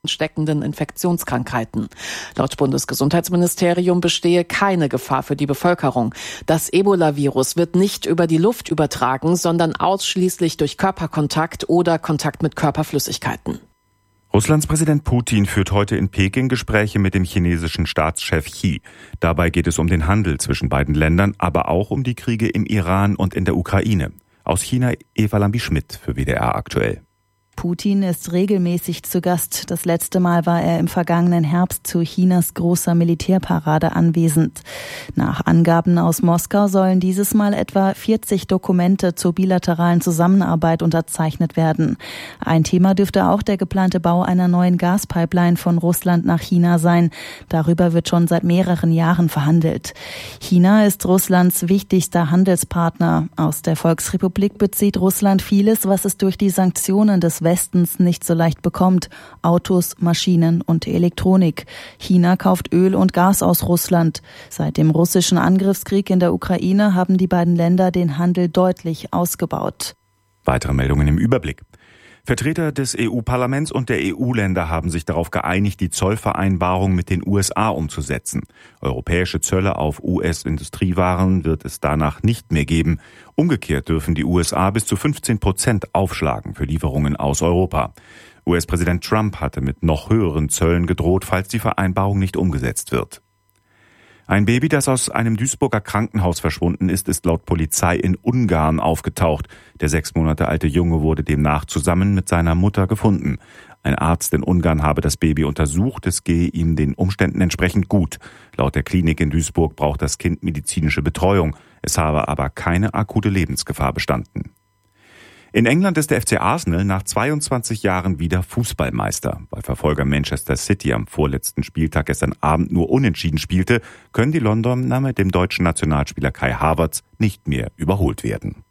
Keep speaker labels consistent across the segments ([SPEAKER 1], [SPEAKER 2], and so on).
[SPEAKER 1] steckenden Infektionskrankheiten. Laut Bundesgesundheitsministerium bestehe keine Gefahr für die Bevölkerung. Das Ebola-Virus wird nicht über die Luft übertragen, sondern ausschließlich durch Körperkontakt oder Kontakt mit Körperflüssigkeiten.
[SPEAKER 2] Russlands Präsident Putin führt heute in Peking Gespräche mit dem chinesischen Staatschef Xi. Dabei geht es um den Handel zwischen beiden Ländern, aber auch um die Kriege im Iran und in der Ukraine. Aus China Eva Lambi-Schmidt für WDR aktuell.
[SPEAKER 3] Putin ist regelmäßig zu Gast. Das letzte Mal war er im vergangenen Herbst zu Chinas großer Militärparade anwesend. Nach Angaben aus Moskau sollen dieses Mal etwa 40 Dokumente zur bilateralen Zusammenarbeit unterzeichnet werden. Ein Thema dürfte auch der geplante Bau einer neuen Gaspipeline von Russland nach China sein. Darüber wird schon seit mehreren Jahren verhandelt. China ist Russlands wichtigster Handelspartner. Aus der Volksrepublik bezieht Russland vieles, was es durch die Sanktionen des Westens nicht so leicht bekommt. Autos, Maschinen und Elektronik. China kauft Öl und Gas aus Russland. Seit dem russischen Angriffskrieg in der Ukraine haben die beiden Länder den Handel deutlich ausgebaut.
[SPEAKER 2] Weitere Meldungen im Überblick. Vertreter des EU-Parlaments und der EU-Länder haben sich darauf geeinigt, die Zollvereinbarung mit den USA umzusetzen. Europäische Zölle auf US-Industriewaren wird es danach nicht mehr geben. Umgekehrt dürfen die USA bis zu 15% aufschlagen für Lieferungen aus Europa. US-Präsident Trump hatte mit noch höheren Zöllen gedroht, falls die Vereinbarung nicht umgesetzt wird. Ein Baby, das aus einem Duisburger Krankenhaus verschwunden ist, ist laut Polizei in Ungarn aufgetaucht. Der 6 Monate alte Junge wurde demnach zusammen mit seiner Mutter gefunden. Ein Arzt in Ungarn habe das Baby untersucht, es gehe ihm den Umständen entsprechend gut. Laut der Klinik in Duisburg braucht das Kind medizinische Betreuung. Es habe aber keine akute Lebensgefahr bestanden. In England ist der FC Arsenal nach 22 Jahren wieder Fußballmeister. Weil Verfolger Manchester City am vorletzten Spieltag gestern Abend nur unentschieden spielte, können die Londoner mit dem deutschen Nationalspieler Kai Havertz nicht mehr überholt werden.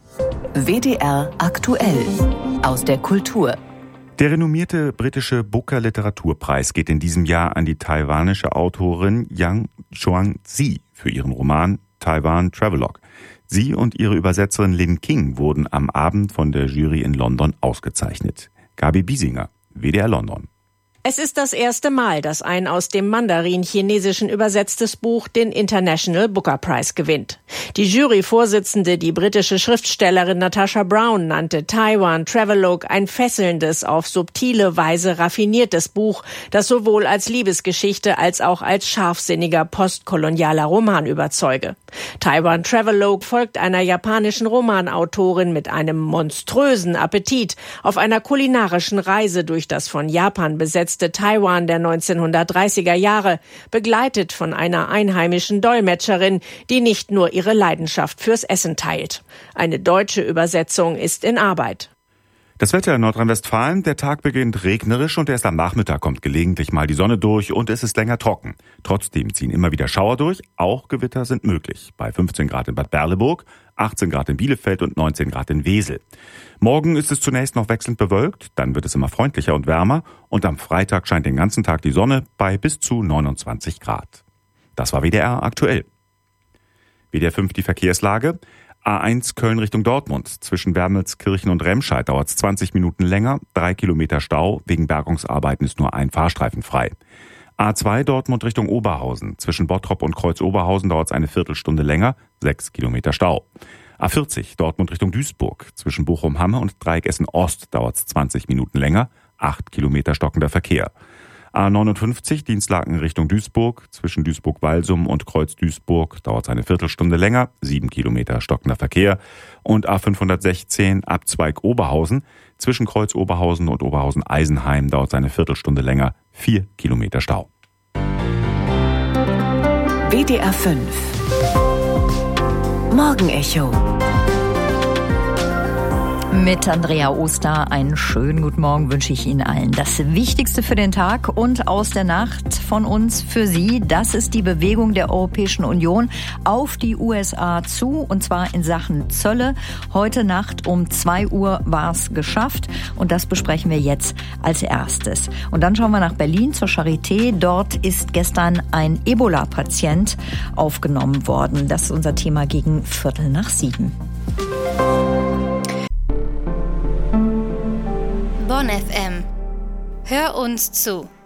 [SPEAKER 4] WDR aktuell aus der Kultur.
[SPEAKER 2] Der renommierte britische Booker-Literaturpreis geht in diesem Jahr an die taiwanische Autorin Yang Chuang-Tzi für ihren Roman Taiwan Travelogue. Sie und ihre Übersetzerin Lin King wurden am Abend von der Jury in London ausgezeichnet. Gabi Biesinger, WDR London.
[SPEAKER 5] Es ist das erste Mal, dass ein aus dem Mandarin-Chinesischen übersetztes Buch den International Booker Prize gewinnt. Die Juryvorsitzende, die britische Schriftstellerin Natasha Brown, nannte Taiwan Travelogue ein fesselndes, auf subtile Weise raffiniertes Buch, das sowohl als Liebesgeschichte als auch als scharfsinniger postkolonialer Roman überzeuge. Taiwan Travelogue folgt einer japanischen Romanautorin mit einem monströsen Appetit auf einer kulinarischen Reise durch das von Japan besetzte Taiwan der 1930er Jahre, begleitet von einer einheimischen Dolmetscherin, die nicht nur ihre Leidenschaft fürs Essen teilt. Eine deutsche Übersetzung ist in Arbeit.
[SPEAKER 2] Das Wetter in Nordrhein-Westfalen, der Tag beginnt regnerisch und erst am Nachmittag kommt gelegentlich mal die Sonne durch und es ist länger trocken. Trotzdem ziehen immer wieder Schauer durch, auch Gewitter sind möglich. Bei 15 Grad in Bad Berleburg, 18 Grad in Bielefeld und 19 Grad in Wesel. Morgen ist es zunächst noch wechselnd bewölkt, dann wird es immer freundlicher und wärmer und am Freitag scheint den ganzen Tag die Sonne bei bis zu 29 Grad. Das war WDR aktuell. WDR 5 die Verkehrslage. A1 Köln Richtung Dortmund. Zwischen Wermelskirchen und Remscheid dauert es 20 Minuten länger. 3 Kilometer Stau. Wegen Bergungsarbeiten ist nur ein Fahrstreifen frei. A2 Dortmund Richtung Oberhausen. Zwischen Bottrop und Kreuz Oberhausen dauert es eine Viertelstunde länger. 6 Kilometer Stau. A40 Dortmund Richtung Duisburg. Zwischen Bochum-Hamme und Dreieck Essen-Ost dauert es 20 Minuten länger. 8 Kilometer stockender Verkehr. A59 Dienstlaken Richtung Duisburg. Zwischen Duisburg-Walsum und Kreuz Duisburg dauert es eine Viertelstunde länger. 7 Kilometer stockender Verkehr. Und A516 Abzweig Oberhausen. Zwischen Kreuz Oberhausen und Oberhausen-Eisenheim dauert es eine Viertelstunde länger. 4 Kilometer Stau.
[SPEAKER 4] WDR 5 Morgenecho.
[SPEAKER 6] Mit Andrea Oster einen schönen guten Morgen wünsche ich Ihnen allen. Das Wichtigste für den Tag und aus der Nacht von uns für Sie, das ist die Bewegung der Europäischen Union auf die USA zu, und zwar in Sachen Zölle. Heute Nacht um 2 Uhr war es geschafft und das besprechen wir jetzt als erstes. Und dann schauen wir nach Berlin zur Charité. Dort ist gestern ein Ebola-Patient aufgenommen worden. Das ist unser Thema gegen 6:15.
[SPEAKER 7] Bonn FM. Hör uns zu.